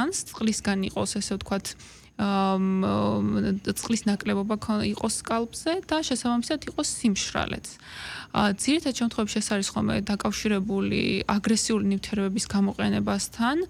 ჩანს, წყლისგან იყოს, ესე ვთქვათ, წყლის ნაკლებობა იყოს სკალპზე და შესაბამისად იყოს სიმშრალეც. ძირითად შემთხვევებში ეს არის ხოლმე დაკავშირებული აგრესიული ნივთიერებების გამოყენებასთან.